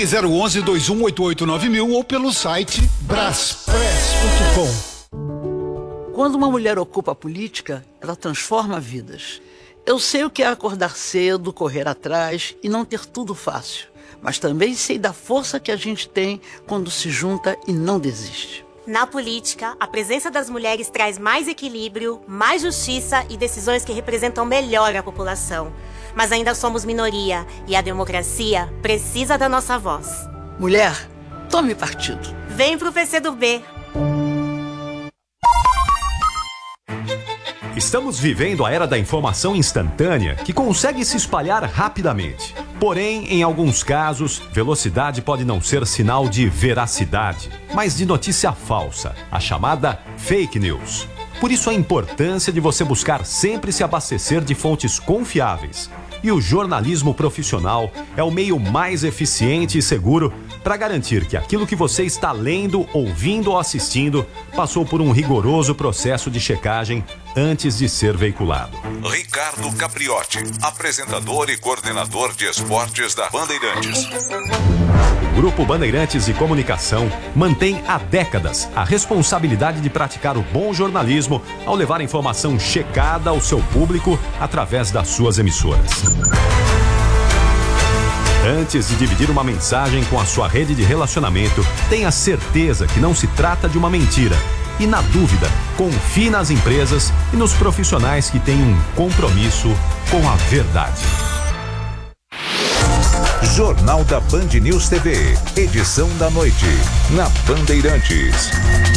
Ligue 011 2188 9000 ou pelo site braspress.com. Quando uma mulher ocupa a política, ela transforma vidas. Eu sei o que é acordar cedo, correr atrás e não ter tudo fácil. Mas também sei da força que a gente tem quando se junta e não desiste. Na política, a presença das mulheres traz mais equilíbrio, mais justiça e decisões que representam melhor a população. Mas ainda somos minoria e a democracia precisa da nossa voz. Mulher, tome partido. Vem pro PCdoB. Estamos vivendo a era da informação instantânea que consegue se espalhar rapidamente. Porém, em alguns casos, velocidade pode não ser sinal de veracidade, mas de notícia falsa, a chamada fake news. Por isso a importância de você buscar sempre se abastecer de fontes confiáveis. E o jornalismo profissional é o meio mais eficiente e seguro para garantir que aquilo que você está lendo, ouvindo ou assistindo passou por um rigoroso processo de checagem antes de ser veiculado. Ricardo Capriotti, apresentador e coordenador de esportes da Bandeirantes. O Grupo Bandeirantes de Comunicação mantém há décadas a responsabilidade de praticar o bom jornalismo ao levar informação checada ao seu público através das suas emissoras. Antes de dividir uma mensagem com a sua rede de relacionamento, tenha certeza que não se trata de uma mentira. E na dúvida, confie nas empresas e nos profissionais que têm um compromisso com a verdade. Jornal da Band News TV, edição da noite, na Bandeirantes.